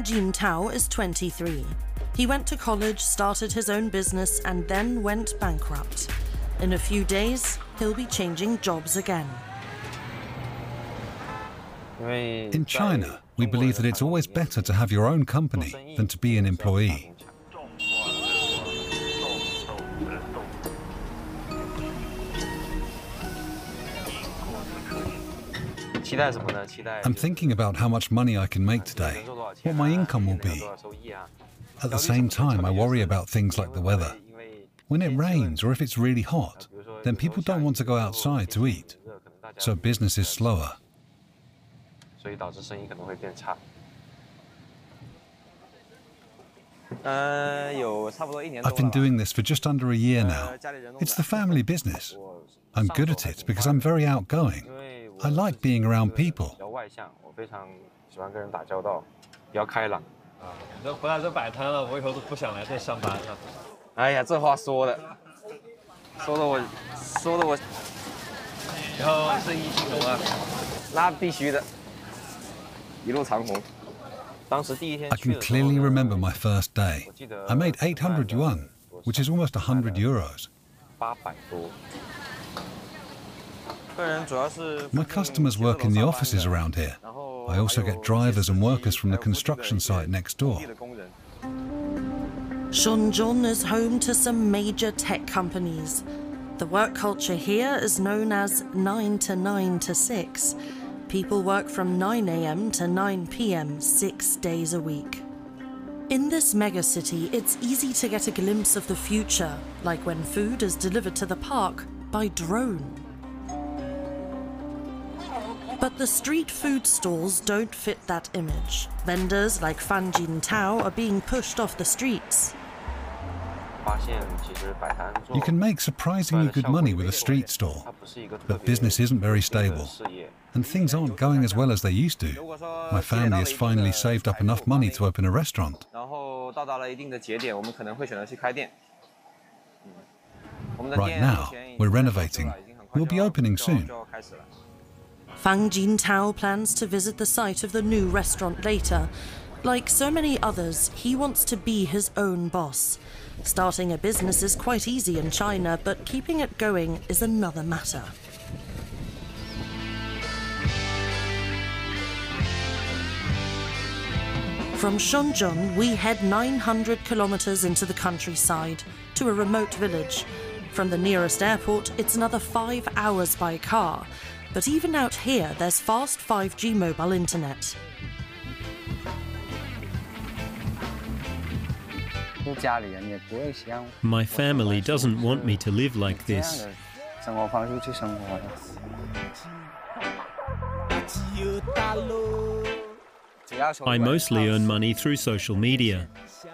Jintao is 23. He went to college, started his own business, and then went bankrupt. In a few days, he'll be changing jobs again. In China, we believe that it's always better to have your own company than to be an employee. I'm thinking about how much money I can make today, what my income will be. At the same time, I worry about things like the weather. When it rains or if it's really hot, then people don't want to go outside to eat, so business is slower. I've been doing this for just under a year now. It's the family business. I'm good at it because I'm very outgoing. I like being around people. I can clearly remember my first day. I made 800 yuan, which is almost 100 euros. My customers work in the offices around here. I also get drivers and workers from the construction site next door. Shenzhen is home to some major tech companies. The work culture here is known as 9 to 9 to 6. People work from 9 a.m. to 9 p.m. 6 days a week. In this megacity, it's easy to get a glimpse of the future, like when food is delivered to the park by drone. But the street food stalls don't fit that image. Vendors like Fan Jintao are being pushed off the streets. You can make surprisingly good money with a street stall, but business isn't very stable, and things aren't going as well as they used to. My family has finally saved up enough money to open a restaurant. Right now, we're renovating. We'll be opening soon. Fan Jintao plans to visit the site of the new restaurant later. Like so many others, he wants to be his own boss. Starting a business is quite easy in China, but keeping it going is another matter. From Shenzhen, we head 900 kilometers into the countryside, to a remote village. From the nearest airport, it's another 5 hours by car. But even out here, there's fast 5G mobile internet. My family doesn't want me to live like this. I mostly earn money through social media.